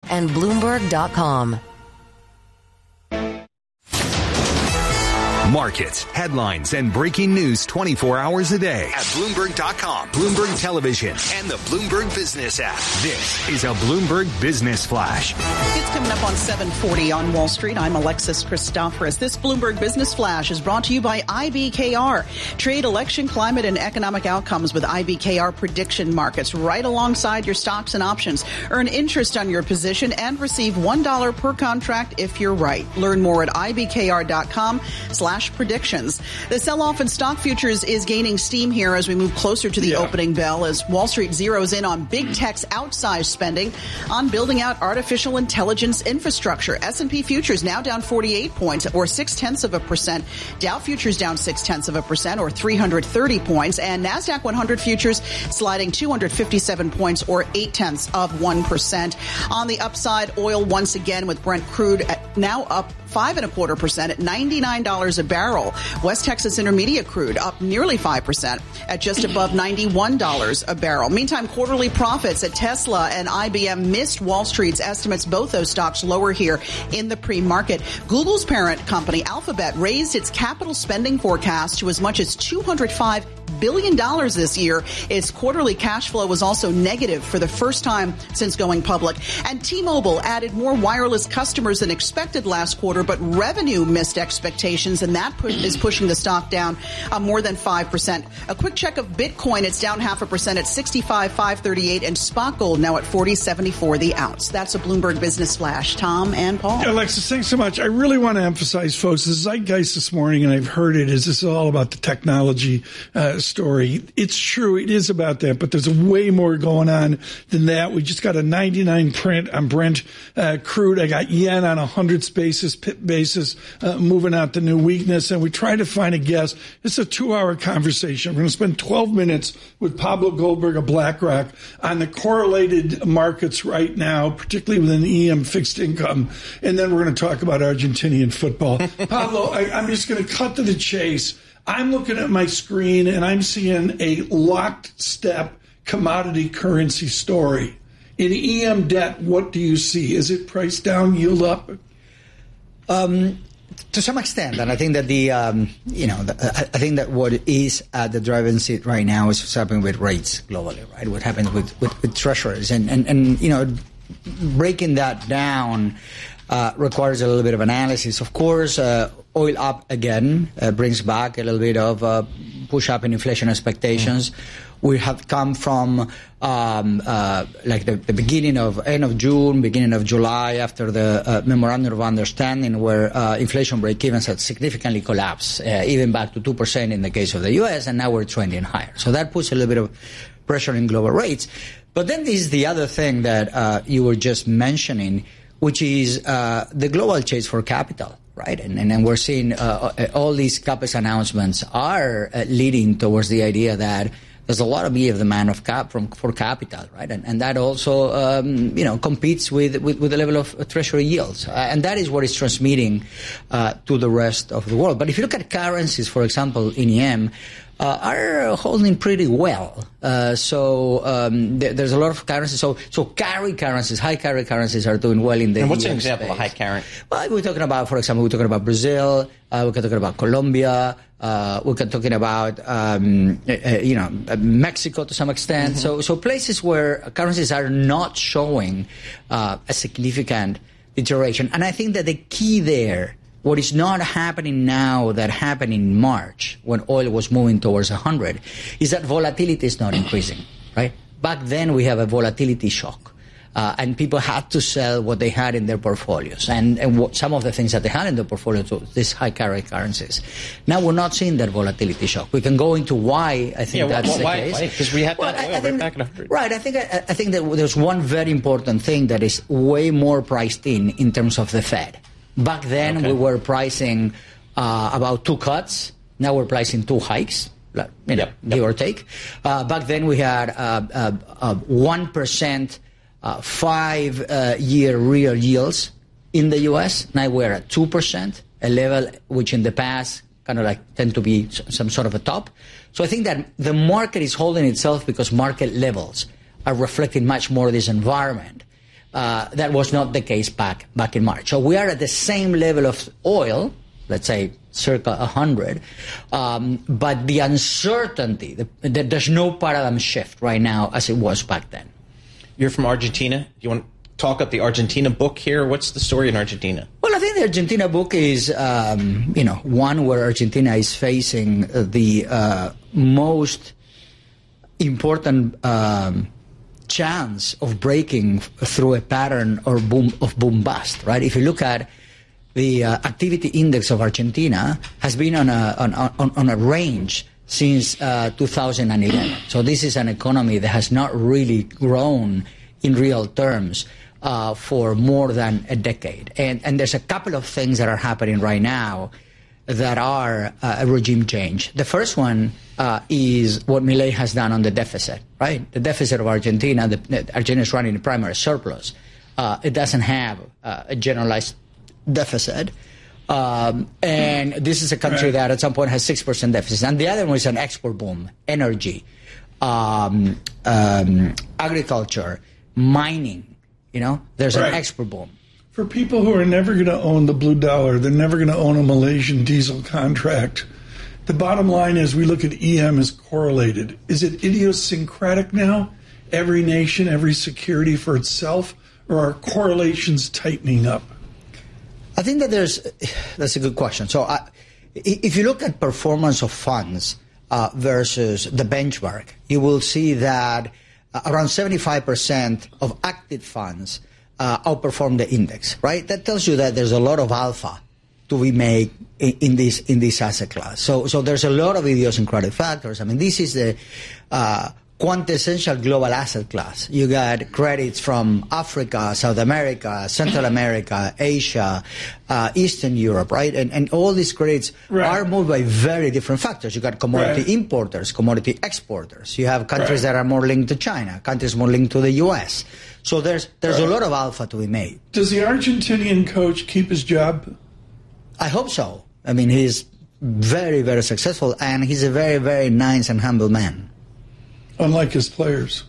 and Bloomberg.com. Markets, headlines, and breaking news 24 hours a day at Bloomberg.com, Bloomberg Television, and the Bloomberg Business app. This is a Bloomberg Business Flash. It's coming up on 7:40 on Wall Street. I'm Alexis Christoforous. This Bloomberg Business Flash is brought to you by IBKR. Trade election, climate, and economic outcomes with IBKR prediction markets right alongside your stocks and options. Earn interest on your position and receive $1 per contract if you're right. Learn more at IBKR.com/predictions. The sell-off in stock futures is gaining steam here as we move closer to the opening bell as Wall Street zeroes in on big tech's outsized spending on building out artificial intelligence infrastructure. S&P futures now down 48 points or 0.6%. Dow futures down 0.6% or 330 points. And NASDAQ 100 futures sliding 257 points or 0.8%. On the upside, oil once again with Brent crude now up 5.25% at $99 a barrel. West Texas Intermediate crude up nearly 5% at just above $91 a barrel. Meantime, quarterly profits at Tesla and IBM missed Wall Street's estimates. Both those stocks lower here in the pre-market. Google's parent company, Alphabet, raised its capital spending forecast to as much as $205 billion this year. Its quarterly cash flow was also negative for the first time since going public. And T-Mobile added more wireless customers than expected last quarter, but revenue missed expectations, and that is pushing the stock down more than 5%. A quick check of Bitcoin, it's down 0.5% at 65,538, and spot gold now at 40.74 the ounce. That's a Bloomberg Business Flash. Tom and Paul. Yeah, Alexis, thanks so much. I really want to emphasize, folks, the zeitgeist this morning, and I've heard it, is this is all about the technology story. It's true, it is about that, but there's way more going on than that. We just got a 99 print on Brent crude. I got yen on 100 basis, pip basis, moving out the new weakness, and we try to find a guest. It's a 2-hour conversation. We're going to spend 12 minutes with Pablo Goldberg of BlackRock on the correlated markets right now, particularly within EM fixed income, and then we're going to talk about Argentinian football. Pablo, I'm just going to cut to the chase. I'm looking at my screen, and I'm seeing a lockstep commodity currency story. In EM debt, what do you see? Is it price down, yield up? To some extent, and I think that I think that what is at the driving seat right now is what's happening with rates globally, right? What happens with treasuries, and breaking that down requires a little bit of analysis. Of course, oil up again brings back a little bit of push up in inflation expectations. We have come from like the end of June, beginning of July, after the memorandum of understanding, where inflation break-evens had significantly collapsed, even back to 2% in the case of the U.S., and now we're trending higher. So that puts a little bit of pressure in global rates. But then there's the other thing that you were just mentioning, which is the global chase for capital. Right, and we're seeing all these CapEx announcements are leading towards the idea that there's a lot of demand for capital, right, and that also competes with the level of treasury yields, and that is what is transmitting to the rest of the world. But if you look at currencies, for example, in EM, are holding pretty well. There's a lot of currencies. So carry currencies, high carry currencies are doing well in the. And what's EM an example space. of high carry? Well, we're talking about, for example, Brazil. We're talking about Colombia. We're talking about Mexico to some extent. Mm-hmm. So places where currencies are not showing a significant deterioration. And I think that the key there, what is not happening now that happened in March when oil was moving towards 100, is that volatility is not increasing, right? Back then we have a volatility shock. And people had to sell what they had in their portfolios and some of the things that they had in their portfolios, these high carry currencies. Now we're not seeing that volatility shock. We can go into why I think that's the case. Because we had that oil right back in 100. Right. I think that there's one very important thing that is way more priced in terms of the Fed. Back then we were pricing about 2 cuts. Now we're pricing 2 hikes. Give or take. Back then we had 1%. 5-year real yields in the U.S. Now we're at 2%, a level which in the past kind of like tend to be some sort of a top. So I think that the market is holding itself because market levels are reflecting much more this environment. That was not the case back in March. So we are at the same level of oil, let's say circa 100, but the uncertainty, there's no paradigm shift right now as it was back then. You're from Argentina. Do you want to talk up the Argentina book here? What's the story in Argentina? Well, I think the Argentina book is, one where Argentina is facing the most important chance of breaking through a pattern or boom bust, right? If you look at the activity index of Argentina has been on a range since 2011. So this is an economy that has not really grown in real terms for more than a decade. And there's a couple of things that are happening right now that are a regime change. The first one is what Milei has done on the deficit, right? The deficit of Argentina, Argentina is running a primary surplus. It doesn't have a generalized deficit. And this is a country that at some point has 6% deficit. And the other one is an export boom, energy, agriculture, mining. There's an export boom. For people who are never going to own the blue dollar, they're never going to own a Malaysian diesel contract. The bottom line is we look at EM as correlated. Is it idiosyncratic now? Every nation, every security for itself? Or are correlations tightening up? I think that that's a good question. So if you look at performance of funds versus the benchmark, you will see that around 75% of active funds outperform the index, right? That tells you that there's a lot of alpha to be made in this asset class. So there's a lot of idiosyncratic factors. I mean, this is the quintessential global asset class. You got credits from Africa, South America, Central America, Asia, Eastern Europe, right? And all these credits are moved by very different factors. You got commodity importers, commodity exporters. You have countries that are more linked to China, countries more linked to the U.S. So there's a lot of alpha to be made. Does the Argentinian coach keep his job? I hope so. I mean, he's very, very successful, and he's a very, very nice and humble man. Unlike his players.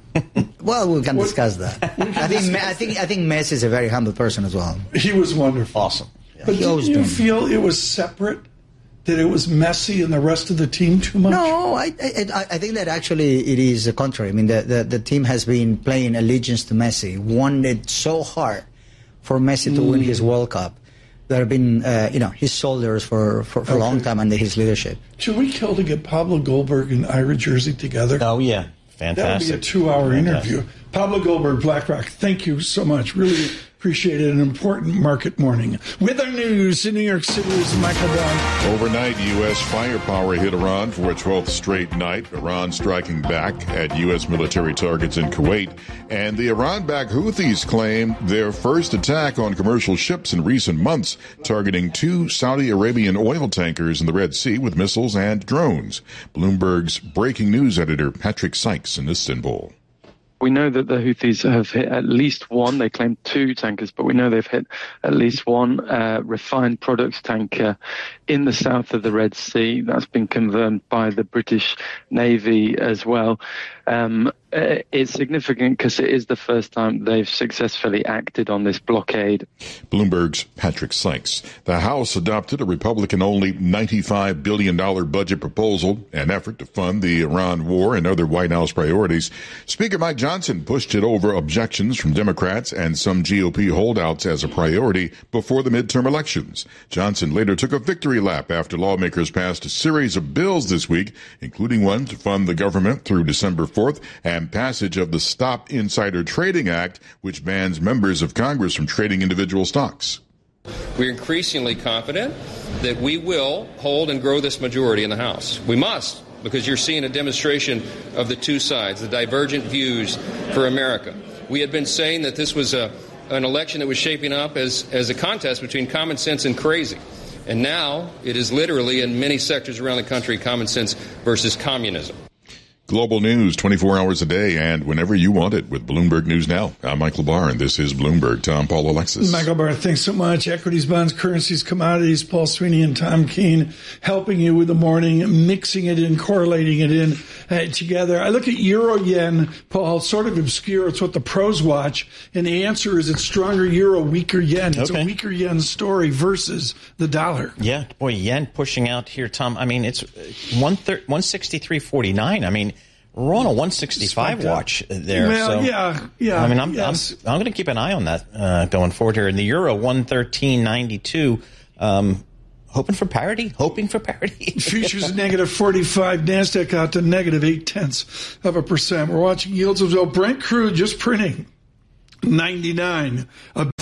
Well, we can discuss that. I think Messi is a very humble person as well. He was wonderful. Awesome. Yeah. But didn't you feel it was separate? That it was Messi and the rest of the team too much? No, I think that actually it is the contrary. I mean, the team has been playing allegiance to Messi, wanted so hard for Messi to win his World Cup. There have been, his soldiers for a long time under his leadership. Should we kill to get Pablo Goldberg and Ira Jersey together? Oh, yeah. Fantastic. That would be a 2-hour interview. Pablo Goldberg, BlackRock, thank you so much. Really appreciate it. An important market morning. With our news in New York City is Michael Brown. Overnight, U.S. firepower hit Iran for a 12th straight night. Iran striking back at U.S. military targets in Kuwait. And the Iran-backed Houthis claim their first attack on commercial ships in recent months, targeting 2 Saudi Arabian oil tankers in the Red Sea with missiles and drones. Bloomberg's breaking news editor Patrick Sykes in Istanbul. We know that the Houthis have hit at least one. They claim 2 tankers, but we know they've hit at least one refined products tanker in the south of the Red Sea. That's been confirmed by the British Navy as well. It's significant because it is the first time they've successfully acted on this blockade. Bloomberg's Patrick Sykes. The House adopted a Republican-only $95 billion budget proposal, an effort to fund the Iran war and other White House priorities. Speaker Mike Johnson pushed it over objections from Democrats and some GOP holdouts as a priority before the midterm elections. Johnson later took a victory lap after lawmakers passed a series of bills this week, including one to fund the government through December 4th and passage of the Stop Insider Trading Act, which bans members of Congress from trading individual stocks. We're increasingly confident that we will hold and grow this majority in the House. We must, because you're seeing a demonstration of the two sides, the divergent views for America. We had been saying that this was an election that was shaping up as a contest between common sense and crazy. And now it is literally, in many sectors around the country, common sense versus communism. Global news 24 hours a day and whenever you want it with Bloomberg News Now. I'm Michael Barr, and this is Bloomberg. Tom, Paul, Alexis. Michael Barr, thanks so much. Equities, bonds, currencies, commodities. Paul Sweeney and Tom Keene helping you with the morning, mixing it in, correlating it in together. I look at euro yen, Paul, sort of obscure. It's what the pros watch. And the answer is it's stronger euro, weaker yen. It's a weaker yen story versus the dollar. Yeah, boy, yen pushing out here, Tom. I mean, it's 163.49. I mean, we're on a 165 watch there. Well, so, yeah. I mean, I'm going to keep an eye on that going forward here. In the euro, 113.92. Hoping for parity. Futures negative 45. NASDAQ out to negative 0.8%. We're watching yields of Brent crude just printing 99.